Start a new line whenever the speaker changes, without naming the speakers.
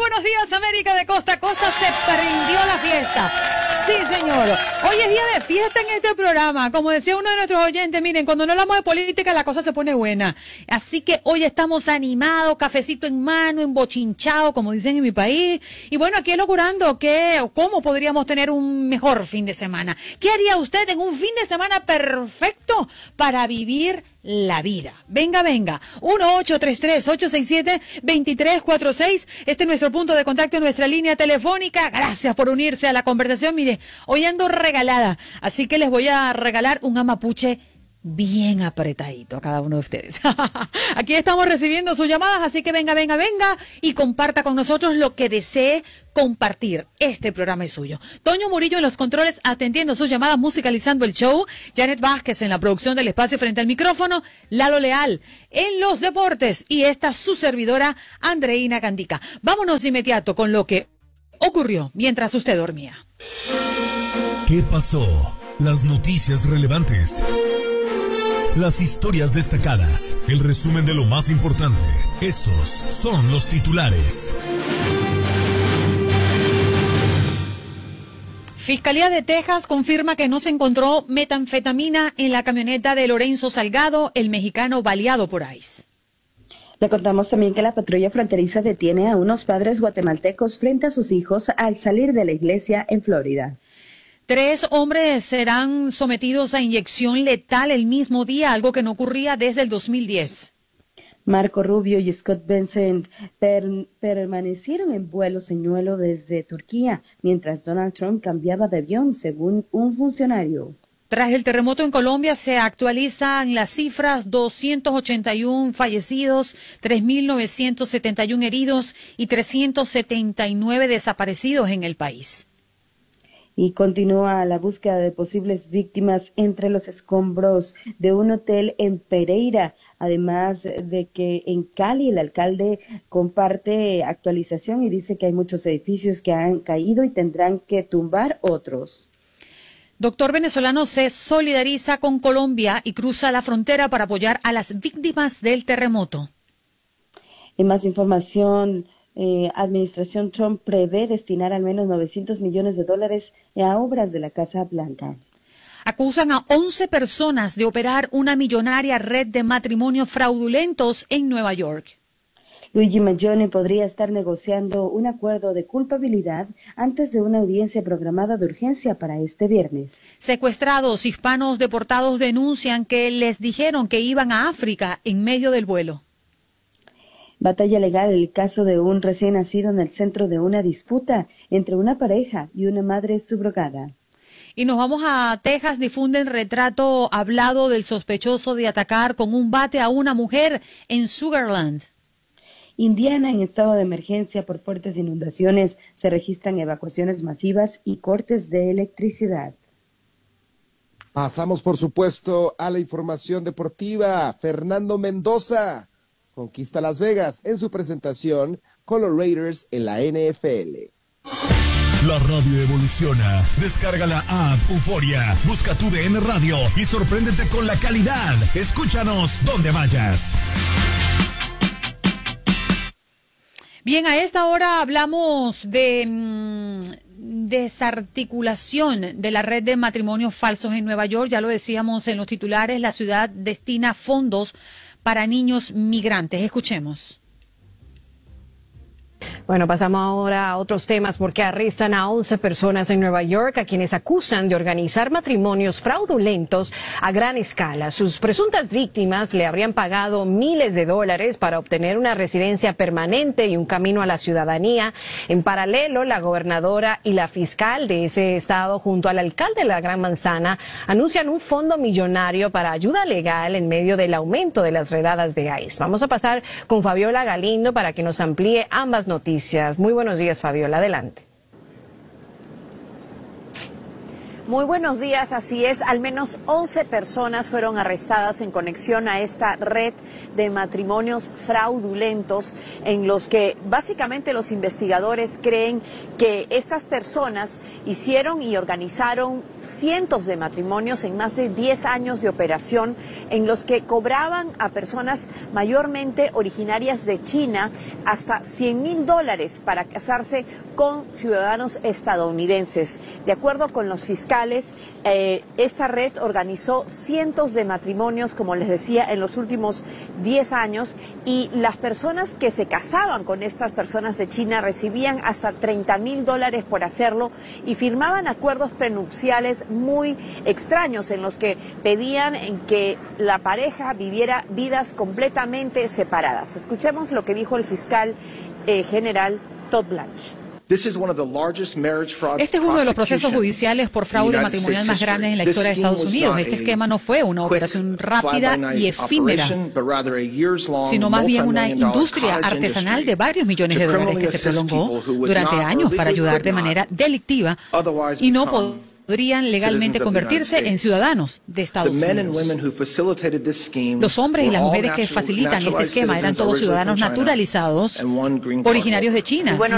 buenos días, América de costa a costa. Se prendió la fiesta. Sí, señor. Hoy es día de fiesta en este programa. Como decía uno de nuestros oyentes, miren, cuando no hablamos de política, la cosa se pone buena. Así que hoy estamos animados, cafecito en mano, embochinchado, como dicen en mi país. Y bueno, aquí logrando cómo podríamos tener un mejor fin de semana. ¿Qué haría usted en un fin de semana perfecto para vivir la vida? Venga, venga. 1-833-867-2346. Este es nuestro punto de contacto en nuestra línea telefónica. Gracias por unirse a la conversación. Mire, hoy ando regalada, así que les voy a regalar un amapuche bien apretadito a cada uno de ustedes. Aquí estamos recibiendo sus llamadas, así que venga, venga, venga y comparta con nosotros lo que desee compartir. Este programa es suyo. Toño Murillo en los controles atendiendo sus llamadas, musicalizando el show. Janet Vázquez en la producción del espacio frente al micrófono. Lalo Leal en los deportes y esta su servidora Andreina Gandica. Vámonos de inmediato con lo que ocurrió mientras usted dormía.
¿Qué pasó? Las noticias relevantes. Las historias destacadas, el resumen de lo más importante. Estos son los titulares.
Fiscalía de Texas confirma que no se encontró metanfetamina en la camioneta de Lorenzo Salgado, el mexicano baleado por ICE.
Le contamos también que la patrulla fronteriza detiene a unos padres guatemaltecos frente a sus hijos al salir de la iglesia en Florida.
3 hombres serán sometidos a inyección letal el mismo día, algo que no ocurría desde el 2010.
Marco Rubio y Scott Bessent permanecieron en vuelo señuelo desde Turquía, mientras Donald Trump cambiaba de avión, según un funcionario.
Tras el terremoto en Colombia se actualizan las cifras: 281 fallecidos, 3.971 heridos y 379 desaparecidos en el país.
Y continúa la búsqueda de posibles víctimas entre los escombros de un hotel en Pereira, además de que en Cali el alcalde comparte actualización y dice que hay muchos edificios que han caído y tendrán que tumbar otros.
Doctor venezolano se solidariza con Colombia y cruza la frontera para apoyar a las víctimas del terremoto.
En más información, Administración Trump prevé destinar al menos $900 millones a obras de la Casa Blanca.
Acusan a 11 personas de operar una millonaria red de matrimonios fraudulentos en Nueva York.
Luigi Mangione podría estar negociando un acuerdo de culpabilidad antes de una audiencia programada de urgencia para este viernes.
Secuestrados hispanos deportados denuncian que les dijeron que iban a África en medio del vuelo.
Batalla legal, el caso de un recién nacido en el centro de una disputa entre una pareja y una madre subrogada.
Y nos vamos a Texas. Difunden retrato hablado del sospechoso de atacar con un bate a una mujer en Sugarland.
Indiana, en estado de emergencia por fuertes inundaciones, se registran evacuaciones masivas y cortes de electricidad.
Pasamos, por supuesto, a la información deportiva. Fernando Mendoza conquista Las Vegas en su presentación con los Raiders en la NFL.
La radio evoluciona. Descarga la app Euforia, busca tu DN Radio y sorpréndete con la calidad. Escúchanos donde vayas.
Bien, a esta hora hablamos de desarticulación de la red de matrimonios falsos en Nueva York. Ya lo decíamos en los titulares, la ciudad destina fondos para niños migrantes. Escuchemos.
Bueno, pasamos ahora a otros temas porque arrestan a 11 personas en Nueva York a quienes acusan de organizar matrimonios fraudulentos a gran escala. Sus presuntas víctimas le habrían pagado miles de dólares para obtener una residencia permanente y un camino a la ciudadanía. En paralelo, la gobernadora y la fiscal de ese estado junto al alcalde de la Gran Manzana anuncian un fondo millonario para ayuda legal en medio del aumento de las redadas de ICE. Vamos a pasar con Fabiola Galindo para que nos amplíe ambas noticias. Muy buenos días, Fabiola, adelante.
Muy buenos días, así es, al menos 11 personas fueron arrestadas en conexión a esta red de matrimonios fraudulentos en los que básicamente los investigadores creen que estas personas hicieron y organizaron cientos de matrimonios en más de 10 años de operación en los que cobraban a personas mayormente originarias de China hasta $100,000 para casarse con ciudadanos estadounidenses. De acuerdo con los fiscales, esta red organizó cientos de matrimonios, como les decía, en los últimos 10 años, y las personas que se casaban con estas personas de China recibían hasta $30,000 por hacerlo y firmaban acuerdos prenupciales muy extraños en los que pedían en que la pareja viviera vidas completamente separadas. Escuchemos lo que dijo el fiscal general Todd Blanche.
Este es uno de los procesos judiciales por fraude matrimonial más grandes en la historia de Estados Unidos. Este esquema no fue una operación rápida y efímera, sino más bien una industria artesanal de varios millones de dólares que se prolongó durante años para ayudar de manera delictiva y no podrían legalmente convertirse en ciudadanos de Estados Unidos. Los hombres y las mujeres que facilitan este esquema eran todos ciudadanos naturalizados originarios de China.